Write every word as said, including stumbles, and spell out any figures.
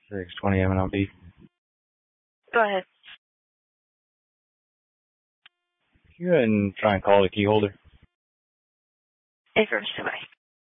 six twenty M N L B. Go ahead. Can you go ahead and try and call the key holder? Hey, first, bye.